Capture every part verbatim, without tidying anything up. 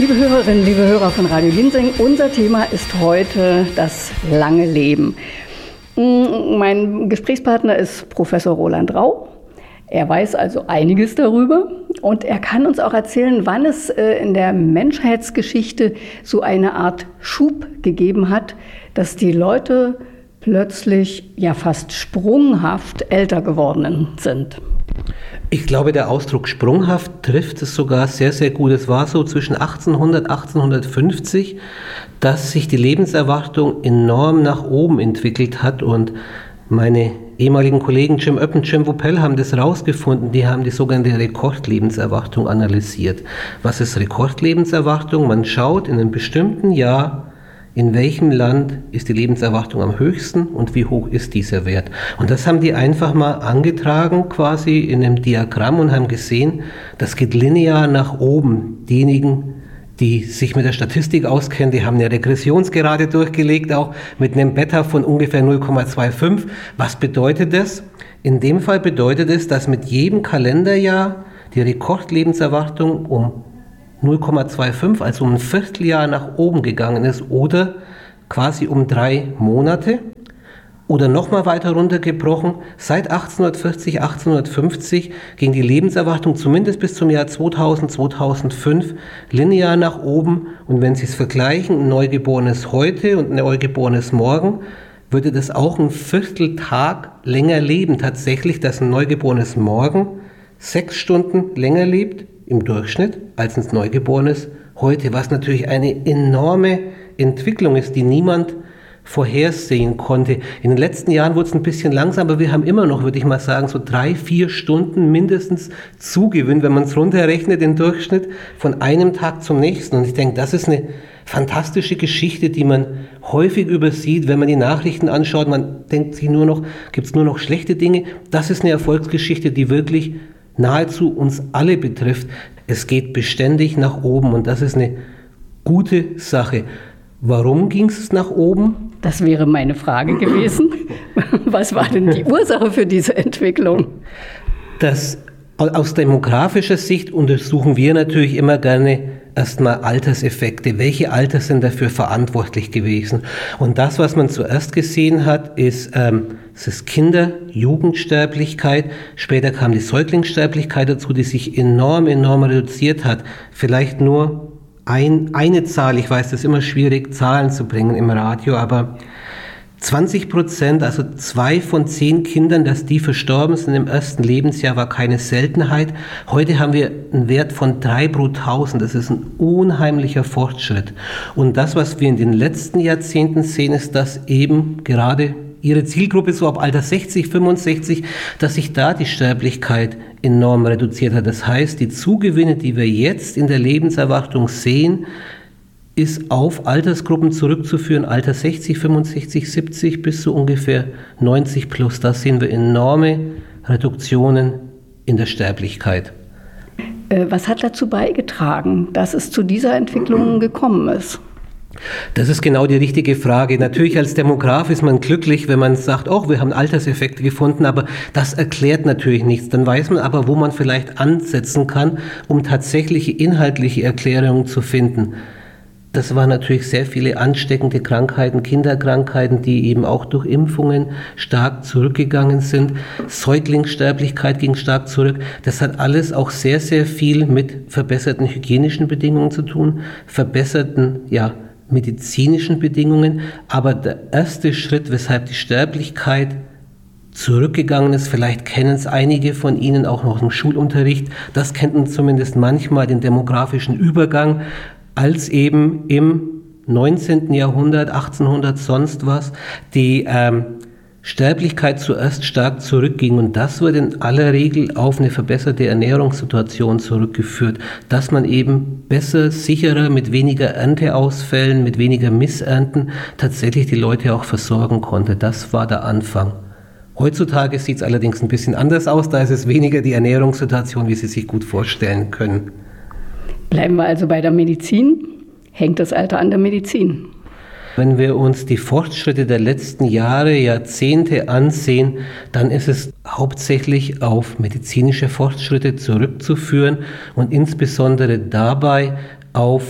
Liebe Hörerinnen, liebe Hörer von Radio Ginseng, unser Thema ist heute das lange Leben. Mein Gesprächspartner ist Professor Roland Rau. Er weiß also einiges darüber und er kann uns auch erzählen, wann es in der Menschheitsgeschichte so eine Art Schub gegeben hat, dass die Leute plötzlich ja fast sprunghaft älter geworden sind. Ich glaube, der Ausdruck sprunghaft trifft es sogar sehr, sehr gut. Es war so zwischen achtzehnhundert, achtzehnhundertfünfzig, dass sich die Lebenserwartung enorm nach oben entwickelt hat und meine ehemaligen Kollegen Jim Oepp und Jim Voppel haben das rausgefunden. Die haben die sogenannte Rekordlebenserwartung analysiert. Was ist Rekordlebenserwartung? Man schaut in einem bestimmten Jahr, in welchem Land ist die Lebenserwartung am höchsten und wie hoch ist dieser Wert. Und das haben die einfach mal angetragen quasi in einem Diagramm und haben gesehen, das geht linear nach oben. Diejenigen, die sich mit der Statistik auskennen, die haben eine Regressionsgerade durchgelegt, auch mit einem Beta von ungefähr null Komma fünfundzwanzig. Was bedeutet das? In dem Fall bedeutet es, dass mit jedem Kalenderjahr die Rekordlebenserwartung um null Komma fünfundzwanzig, also um ein Vierteljahr nach oben gegangen ist oder quasi um drei Monate. Oder nochmal weiter runtergebrochen, seit achtzehnhundertvierzig, achtzehnhundertfünfzig ging die Lebenserwartung zumindest bis zum Jahr zweitausend, zweitausendfünf linear nach oben. Und wenn Sie es vergleichen, ein Neugeborenes heute und ein Neugeborenes morgen, würde das auch ein Vierteltag länger leben. Tatsächlich, dass ein Neugeborenes morgen sechs Stunden länger lebt im Durchschnitt als ein Neugeborenes heute, was natürlich eine enorme Entwicklung ist, die niemand vorhersehen konnte. In den letzten Jahren wurde es ein bisschen langsam, aber wir haben immer noch, würde ich mal sagen, so drei, vier Stunden mindestens Zugewinn, wenn man es runterrechnet, den Durchschnitt von einem Tag zum nächsten. Und ich denke, das ist eine fantastische Geschichte, die man häufig übersieht, wenn man die Nachrichten anschaut. Man denkt sich nur noch, gibt es nur noch schlechte Dinge. Das ist eine Erfolgsgeschichte, die wirklich nahezu uns alle betrifft. Es geht beständig nach oben und das ist eine gute Sache. Warum ging es nach oben? Das wäre meine Frage gewesen. Was war denn die Ursache für diese Entwicklung? Das, aus demografischer Sicht untersuchen wir natürlich immer gerne erstmal Alterseffekte. Welche Alter sind dafür verantwortlich gewesen? Und das, was man zuerst gesehen hat, ist, ähm, es ist Kinder-, Jugendsterblichkeit. Später kam die Säuglingssterblichkeit dazu, die sich enorm, enorm reduziert hat. Vielleicht nur ein, eine Zahl, ich weiß, das ist immer schwierig, Zahlen zu bringen im Radio, aber zwanzig Prozent, also zwei von zehn Kindern, dass die verstorben sind im ersten Lebensjahr, war keine Seltenheit. Heute haben wir einen Wert von drei pro tausend. Das ist ein unheimlicher Fortschritt. Und das, was wir in den letzten Jahrzehnten sehen, ist, dass eben gerade Ihre Zielgruppe so ab Alter sechzig, fünfundsechzig, dass sich da die Sterblichkeit enorm reduziert hat. Das heißt, die Zugewinne, die wir jetzt in der Lebenserwartung sehen, ist auf Altersgruppen zurückzuführen, Alter sechzig, fünfundsechzig, siebzig bis zu ungefähr neunzig plus. Da sehen wir enorme Reduktionen in der Sterblichkeit. Was hat dazu beigetragen, dass es zu dieser Entwicklung gekommen ist? Das ist genau die richtige Frage. Natürlich als Demograf ist man glücklich, wenn man sagt, oh, wir haben Alterseffekte gefunden, aber das erklärt natürlich nichts. Dann weiß man aber, wo man vielleicht ansetzen kann, um tatsächliche inhaltliche Erklärungen zu finden. Das waren natürlich sehr viele ansteckende Krankheiten, Kinderkrankheiten, die eben auch durch Impfungen stark zurückgegangen sind. Säuglingssterblichkeit ging stark zurück. Das hat alles auch sehr, sehr viel mit verbesserten hygienischen Bedingungen zu tun, verbesserten, ja, medizinischen Bedingungen. Aber der erste Schritt, weshalb die Sterblichkeit zurückgegangen ist, vielleicht kennen es einige von Ihnen auch noch im Schulunterricht, das kennt man zumindest manchmal, den demografischen Übergang, als eben im neunzehnten Jahrhundert, achtzehnhundert, sonst was, die ähm, Sterblichkeit zuerst stark zurückging. Und das wird in aller Regel auf eine verbesserte Ernährungssituation zurückgeführt, dass man eben besser, sicherer, mit weniger Ernteausfällen, mit weniger Missernten tatsächlich die Leute auch versorgen konnte. Das war der Anfang. Heutzutage sieht es allerdings ein bisschen anders aus, da ist es weniger die Ernährungssituation, wie Sie sich gut vorstellen können. Bleiben wir also bei der Medizin. Hängt das Alter an der Medizin? Wenn wir uns die Fortschritte der letzten Jahre, Jahrzehnte ansehen, dann ist es hauptsächlich auf medizinische Fortschritte zurückzuführen und insbesondere dabei auf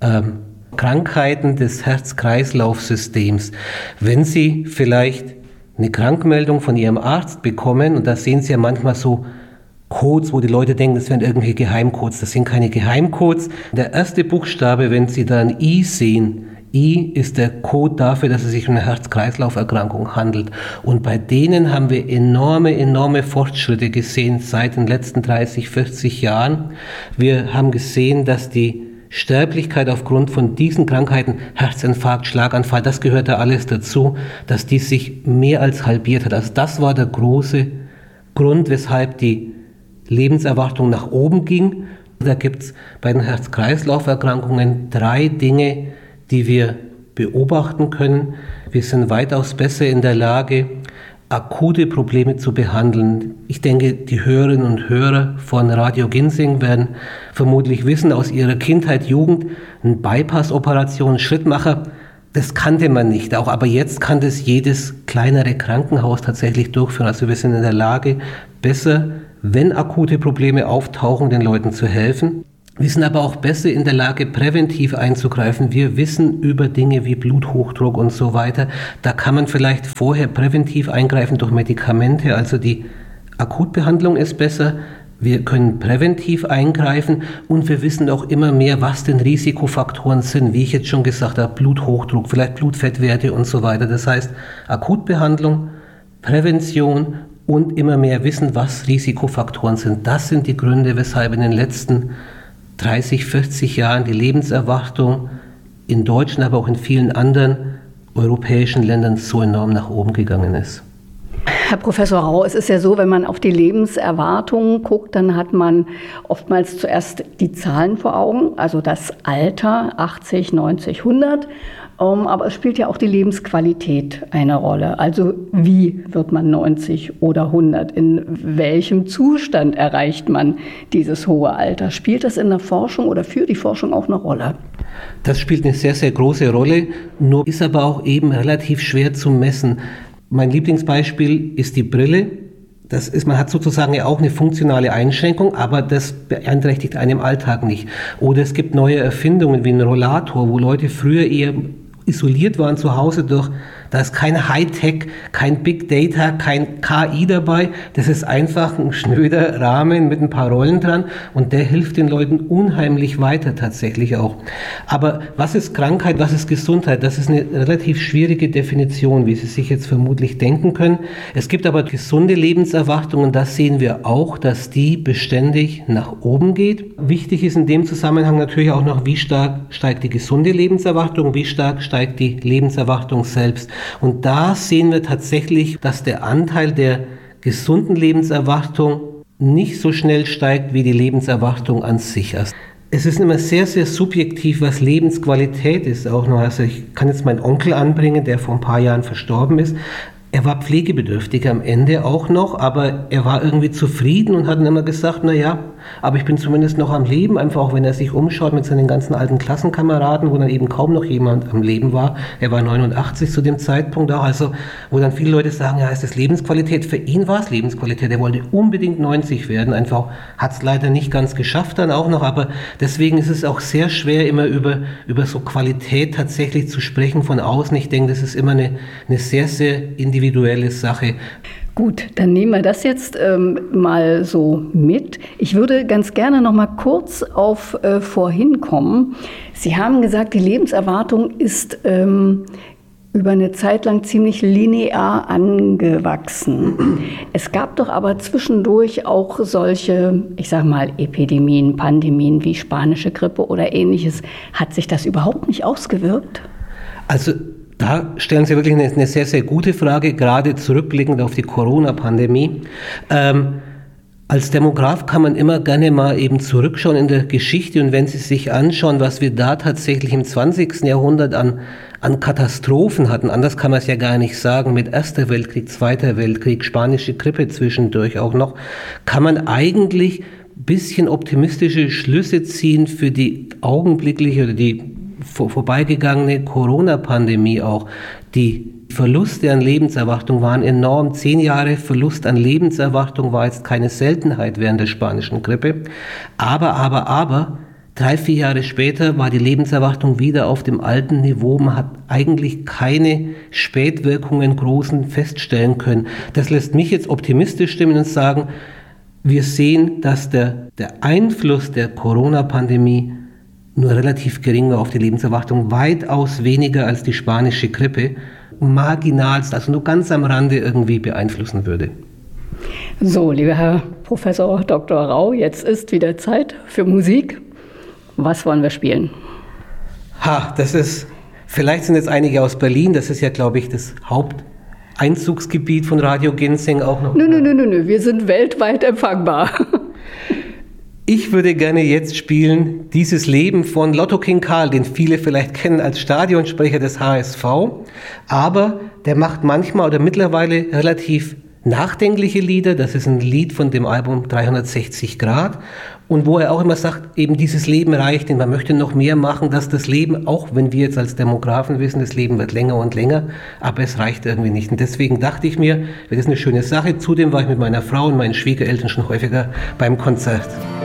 ähm, Krankheiten des Herz-Kreislauf-Systems. Wenn Sie vielleicht eine Krankmeldung von Ihrem Arzt bekommen, und da sehen Sie ja manchmal so Codes, wo die Leute denken, das wären irgendwelche Geheimcodes. Das sind keine Geheimcodes. Der erste Buchstabe, wenn Sie da ein I sehen, I ist der Code dafür, dass es sich um eine Herz-Kreislauf-Erkrankung handelt. Und bei denen haben wir enorme, enorme Fortschritte gesehen seit den letzten dreißig, vierzig Jahren. Wir haben gesehen, dass die Sterblichkeit aufgrund von diesen Krankheiten, Herzinfarkt, Schlaganfall, das gehört da alles dazu, dass die sich mehr als halbiert hat. Also das war der große Grund, weshalb die Lebenserwartung nach oben ging. Da gibt es bei den Herz-Kreislauf-Erkrankungen drei Dinge, die wir beobachten können. Wir sind weitaus besser in der Lage, akute Probleme zu behandeln. Ich denke, die Hörerinnen und Hörer von Radio Ginsing werden vermutlich wissen aus ihrer Kindheit, Jugend, eine Bypass-Operation, Schrittmacher, das kannte man nicht. Auch, aber jetzt kann das jedes kleinere Krankenhaus tatsächlich durchführen. Also wir sind in der Lage, besser, wenn akute Probleme auftauchen, den Leuten zu helfen. Wir sind aber auch besser in der Lage, präventiv einzugreifen. Wir wissen über Dinge wie Bluthochdruck und so weiter. Da kann man vielleicht vorher präventiv eingreifen durch Medikamente. Also die Akutbehandlung ist besser. Wir können präventiv eingreifen und wir wissen auch immer mehr, was denn Risikofaktoren sind. Wie ich jetzt schon gesagt habe, Bluthochdruck, vielleicht Blutfettwerte und so weiter. Das heißt, Akutbehandlung, Prävention und immer mehr wissen, was Risikofaktoren sind. Das sind die Gründe, weshalb in den letzten dreißig, vierzig Jahren die Lebenserwartung in Deutschland, aber auch in vielen anderen europäischen Ländern so enorm nach oben gegangen ist. Herr Professor Rau, es ist ja so, wenn man auf die Lebenserwartung guckt, dann hat man oftmals zuerst die Zahlen vor Augen, also das Alter, achtzig, neunzig, hundert. Aber es spielt ja auch die Lebensqualität eine Rolle. Also wie wird man neunzig oder hundert? In welchem Zustand erreicht man dieses hohe Alter? Spielt das in der Forschung oder für die Forschung auch eine Rolle? Das spielt eine sehr, sehr große Rolle, nur ist aber auch eben relativ schwer zu messen. Mein Lieblingsbeispiel ist die Brille. Das ist, man hat sozusagen ja auch eine funktionale Einschränkung, aber das beeinträchtigt einen im Alltag nicht. Oder es gibt neue Erfindungen wie ein Rollator, wo Leute früher eher isoliert waren zu Hause durch, da ist kein Hightech, kein Big Data, kein K I dabei. Das ist einfach ein schnöder Rahmen mit ein paar Rollen dran und der hilft den Leuten unheimlich weiter tatsächlich auch. Aber was ist Krankheit, was ist Gesundheit? Das ist eine relativ schwierige Definition, wie Sie sich jetzt vermutlich denken können. Es gibt aber gesunde Lebenserwartungen, das sehen wir auch, dass die beständig nach oben geht. Wichtig ist in dem Zusammenhang natürlich auch noch, wie stark steigt die gesunde Lebenserwartung, wie stark steigt die Lebenserwartung selbst. Und da sehen wir tatsächlich, dass der Anteil der gesunden Lebenserwartung nicht so schnell steigt wie die Lebenserwartung an sich. Also es ist immer sehr, sehr subjektiv, was Lebensqualität ist auch noch. Also ich kann jetzt meinen Onkel anbringen, der vor ein paar Jahren verstorben ist. Er war pflegebedürftig am Ende auch noch, aber er war irgendwie zufrieden und hat dann immer gesagt, na ja, aber ich bin zumindest noch am Leben, einfach auch wenn er sich umschaut mit seinen ganzen alten Klassenkameraden, wo dann eben kaum noch jemand am Leben war. Er war neunundachtzig zu dem Zeitpunkt auch, also wo dann viele Leute sagen, ja, ist das Lebensqualität? Für ihn war es Lebensqualität, er wollte unbedingt neunzig werden, einfach hat es leider nicht ganz geschafft dann auch noch, aber deswegen ist es auch sehr schwer, immer über, über so Qualität tatsächlich zu sprechen von außen. Ich denke, das ist immer eine, eine sehr, sehr individuelle individuelle Sache. Gut, dann nehmen wir das jetzt ähm, mal so mit. Ich würde ganz gerne noch mal kurz auf äh, vorhin kommen. Sie haben gesagt, die Lebenserwartung ist ähm, über eine Zeit lang ziemlich linear angewachsen. Es gab doch aber zwischendurch auch solche, ich sage mal, Epidemien, Pandemien wie spanische Grippe oder Ähnliches. Hat sich das überhaupt nicht ausgewirkt? Also da stellen Sie wirklich eine, eine sehr, sehr gute Frage, gerade zurückblickend auf die Corona-Pandemie. Ähm, als Demograf kann man immer gerne mal eben zurückschauen in der Geschichte und wenn Sie sich anschauen, was wir da tatsächlich im zwanzigsten Jahrhundert an, an Katastrophen hatten, anders kann man es ja gar nicht sagen, mit Erster Weltkrieg, Zweiter Weltkrieg, spanische Grippe zwischendurch auch noch, kann man eigentlich ein bisschen optimistische Schlüsse ziehen für die augenblickliche oder die vor, vorbeigegangene Corona-Pandemie auch. Die Verluste an Lebenserwartung waren enorm. Zehn Jahre Verlust an Lebenserwartung war jetzt keine Seltenheit während der spanischen Grippe. Aber, aber, aber, Drei, vier Jahre später war die Lebenserwartung wieder auf dem alten Niveau. Man hat eigentlich keine Spätwirkungen großen feststellen können. Das lässt mich jetzt optimistisch stimmen und sagen, wir sehen, dass der, der Einfluss der Corona-Pandemie nur relativ gering war auf die Lebenserwartung, weitaus weniger als die spanische Grippe, marginalst, also nur ganz am Rande irgendwie beeinflussen würde. So, lieber Herr Professor Doktor Rau, jetzt ist wieder Zeit für Musik. Was wollen wir spielen? Ha, das ist, vielleicht sind jetzt einige aus Berlin, das ist ja, glaube ich, das Haupteinzugsgebiet von Radio Ginseng auch noch. Nö, nö, nö, nö, wir sind weltweit empfangbar. Ich würde gerne jetzt spielen Dieses Leben von Lotto King Karl, den viele vielleicht kennen als Stadionsprecher des H S V, aber der macht manchmal oder mittlerweile relativ nachdenkliche Lieder. Das ist ein Lied von dem Album dreihundertsechzig Grad und wo er auch immer sagt, eben dieses Leben reicht und man möchte noch mehr machen, dass das Leben, auch wenn wir jetzt als Demografen wissen, das Leben wird länger und länger, aber es reicht irgendwie nicht. Und deswegen dachte ich mir, das ist eine schöne Sache. Zudem war ich mit meiner Frau und meinen Schwiegereltern schon häufiger beim Konzert.